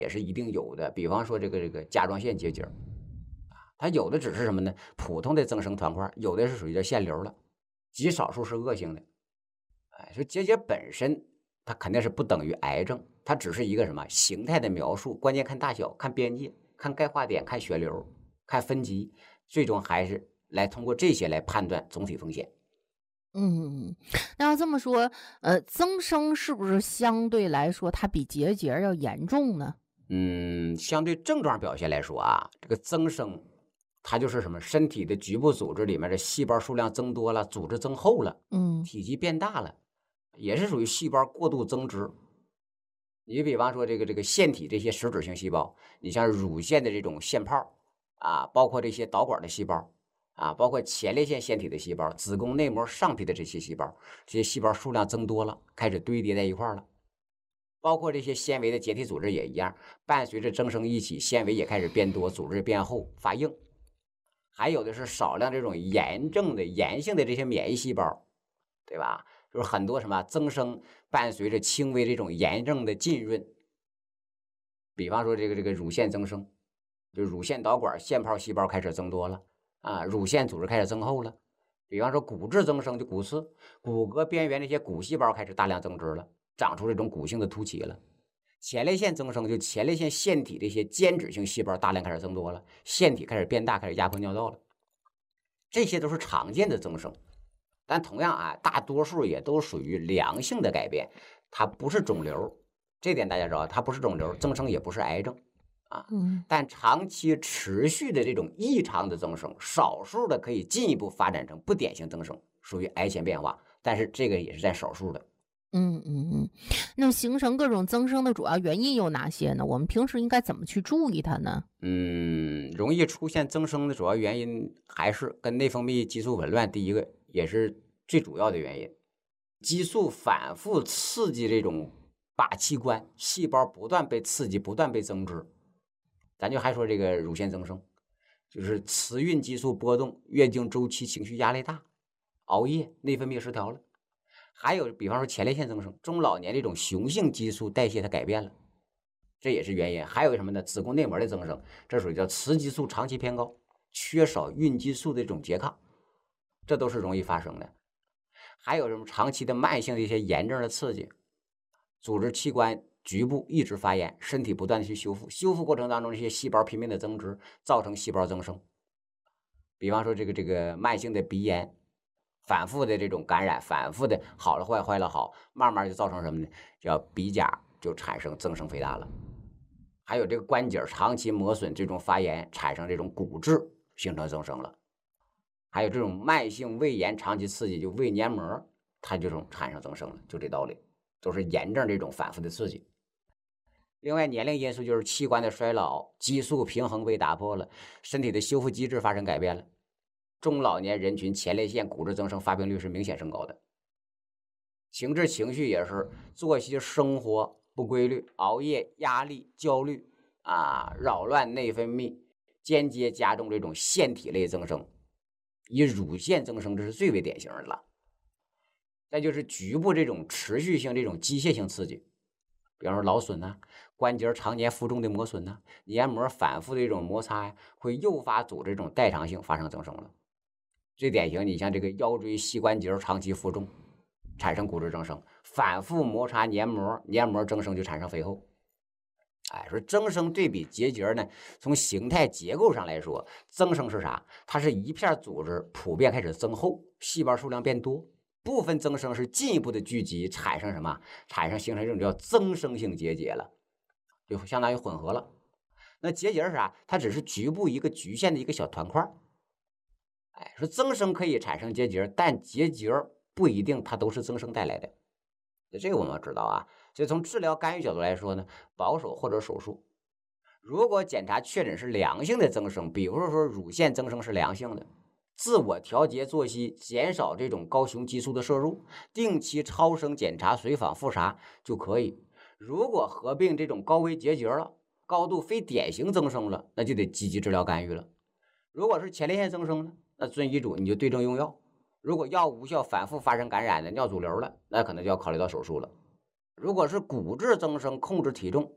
也是一定有的。比方说这个甲状腺结节，它有的只是什么呢？普通的增生团块，有的是属于叫腺瘤了，极少数是恶性的。说结节本身它肯定是不等于癌症，它只是一个什么形态的描述，关键看大小、看边界、看钙化点、看血流、看分级，最终还是来通过这些来判断总体风险。 嗯，那要这么说，增生是不是相对来说它比结节要严重呢？ 相对症状表现来说啊，这个增生，它就是什么身体的局部组织里面的细胞数量增多了，组织增厚了， 嗯。 体积变大了，也是属于细胞过度增殖。你比方说这个腺体这些实质性细胞，你像乳腺的这种腺泡啊，包括这些导管的细胞啊，包括前列腺腺体的细胞、子宫内膜上皮的这些细胞，这些细胞数量增多了，开始堆叠在一块儿了。包括这些纤维的结缔组织也一样，伴随着增生一起，纤维也开始变多，组织变厚发硬。还有的是少量这种炎症的炎性的这些免疫细胞，对吧？就是很多什么增生伴随着轻微这种炎症的浸润，比方说这个乳腺增生，就乳腺导管腺泡细胞开始增多了啊，乳腺组织开始增厚了。比方说骨质增生，就骨刺，骨骼边缘那些骨细胞开始大量增殖了，长出这种骨性的突起了。前列腺增生，就前列腺腺体这些间质性细胞大量开始增多了，腺体开始变大，开始压迫尿道了。这些都是常见的增生，但同样啊，大多数也都属于良性的改变，它不是肿瘤。这点大家知道，它不是肿瘤，增生也不是癌症啊。 嗯。 但长期持续的这种异常的增生，少数的可以进一步发展成不典型增生，属于癌前变化，但是这个也是占少数的。 嗯嗯嗯，那形成各种增生的主要原因有哪些呢？我们平时应该怎么去注意它呢？ 容易出现增生的主要原因还是跟内分泌激素紊乱，第一个也是最主要的原因。激素反复刺激这种靶器官，细胞不断被刺激，不断被增殖。咱就还说这个乳腺增生，就是雌孕激素波动，月经周期情绪压力大，熬夜，内分泌失调了。还有比方说前列腺增生，中老年这种雄性激素代谢它改变了，这也是原因。还有什么呢？子宫内膜的增生，这属于叫雌激素长期偏高，缺少孕激素的这种拮抗，这都是容易发生的。还有什么长期的慢性的一些炎症的刺激，组织器官局部一直发炎，身体不断的去修复，修复过程当中这些细胞拼命的增殖，造成细胞增生。比方说这个慢性的鼻炎，反复的这种感染，反复的好了坏，坏了好，慢慢就造成什么呢？叫鼻甲就产生增生肥大了。还有这个关节长期磨损，这种发炎产生这种骨质形成增生了。还有这种慢性胃炎长期刺激，就胃黏膜它这种产生增生了，就这道理，都是炎症这种反复的刺激。另外，年龄因素就是器官的衰老，激素平衡被打破了，身体的修复机制发生改变了。中老年人群前列腺骨质增生发病率是明显升高的。情志情绪也是作息生活不规律，熬夜、压力、焦虑啊，扰乱内分泌，间接加重这种腺体类增生，以乳腺增生这是最为典型的了。再就是局部这种持续性这种机械性刺激，比方说劳损呐、关节常年负重的磨损呐、黏膜反复的这种摩擦呀，会诱发组织这种代偿性发生增生了。最典型，你像这个腰椎膝关节长期负重，产生骨质增生，反复摩擦黏膜，黏膜增生就产生肥厚。说增生对比结节呢，从形态结构上来说，增生是啥？它是一片组织普遍开始增厚，细胞数量变多。部分增生是进一步的聚集，产生什么？产生形成这种叫增生性结节了，就相当于混合了。那结节是啥？它只是局部一个局限的一个小团块。说增生可以产生结节，但结节不一定它都是增生带来的。这个我们要知道啊。所以从治疗干预角度来说呢，保守或者手术。如果检查确诊是良性的增生，比如说乳腺增生是良性的，自我调节作息，减少这种高雄激素的摄入，定期超声检查、随访复查就可以。如果合并这种高危结节了，高度非典型增生了，那就得积极治疗干预了。如果是前列腺增生呢，那遵医嘱你就对症用药。如果药无效，反复发生感染的尿阻瘤了，那可能就要考虑到手术了。如果是骨质增生，控制体重，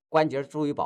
关节注意保